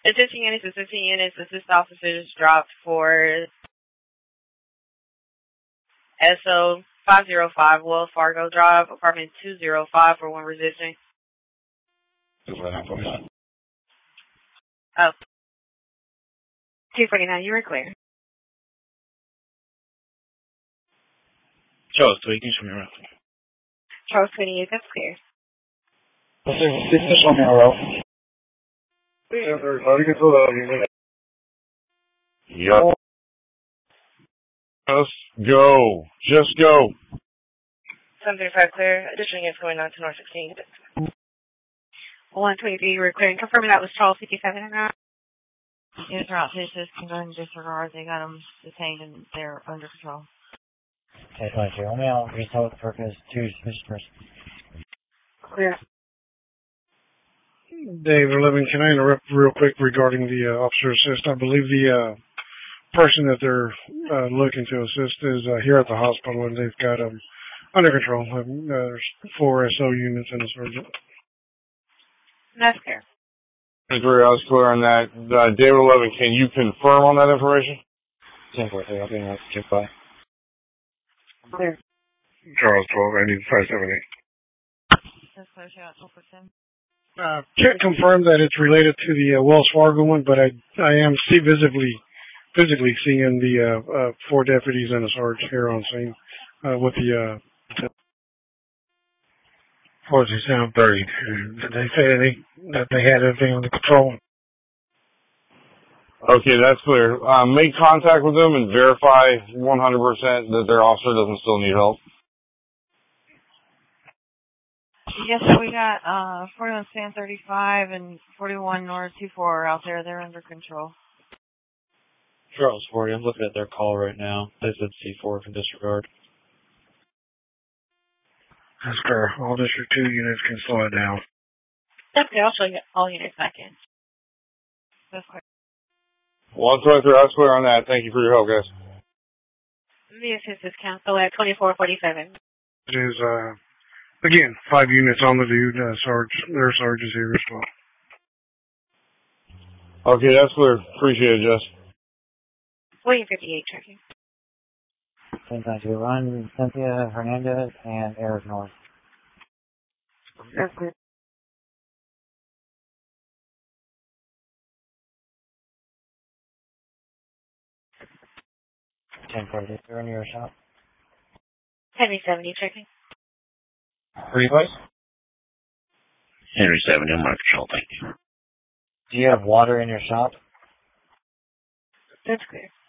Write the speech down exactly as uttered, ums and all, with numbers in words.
Attention units, assisting units, assist officers dropped for S O five oh five Wells Fargo Drive, apartment two oh five for one resisting. Oh. two forty-nine, you were clear. Charles twenty-eight, from your route. Charles twenty-eight, that's clear. This is on your route. Yep. Just go. Just go. seven thirty-five clear. Additional units going on to North sixteen. one twenty-three, you were clear. And confirming that was Charles fifty-seven or not? Units are out to assist and go in disregard. They got them detained and they're under control. Okay, twenty-two. Let me out. Retell what the purpose to Mister Clear. Dave eleven, can I interrupt real quick regarding the uh, officer assist? I believe the uh, person that they're uh, looking to assist is uh, here at the hospital, and they've got them um, under control. Um, uh, there's four S O units and a surgeon. That's clear. Three, I was clear on that. Uh, David eleven, can you confirm on that information? ten four three, I'll be in that. Just by. Clear. Charles twelve, I need five seven eight. That's clear, shout out for ten. Uh, can't confirm that it's related to the uh, Wells Fargo one, but I I am see visibly physically seeing the uh, uh, four deputies and a sergeant here on scene uh, with the uh, forty-seven thirty. Did they say they, that they had everything under control? Okay, that's clear. Uh, make contact with them and verify one hundred percent that their officer doesn't still need help. Yes, sir, we got uh, forty-one San thirty-five and forty-one North twenty-four out there. They're under control. Charles forty, I'm looking at their call right now. They said C four for disregard. That's clear. All District two units can slow it down. That's clear. I'll show you all units back in. That's clear. one twenty-three, I was clear on that. Thank you for your help, guys. The assistance council at twenty-four forty-seven. It is, uh, again, five units on the dude. Uh, Sarge, their Sarge is here as well. Okay, that's clear. Appreciate it, Jess. William fifty-eight checking. ten twenty-two, run Cynthia Hernandez and Eric North. That's clear. ten forty, they're in your shop. Henry seventy checking. Three, please. Henry seventy, I'm under control, thank you. Do you have water in your shop? That's clear.